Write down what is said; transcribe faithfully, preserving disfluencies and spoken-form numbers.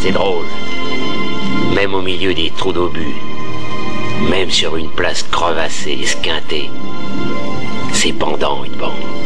C'est drôle. Même au milieu des trous d'obus, même sur une place crevassée, esquintée, c'est pendant une bande.